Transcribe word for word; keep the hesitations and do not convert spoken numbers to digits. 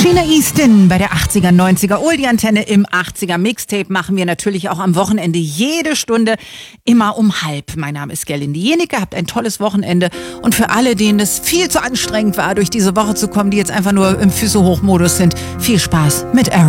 Sheena Easton bei der achtziger, neunziger Oldie-Antenne im achtziger Mixtape machen wir natürlich auch am Wochenende jede Stunde immer um halb. Mein Name ist Gerlinde Jenecke, habt ein tolles Wochenende und für alle, denen es viel zu anstrengend war, durch diese Woche zu kommen, die jetzt einfach nur im Füße-hoch-Modus sind, viel Spaß mit Aaron.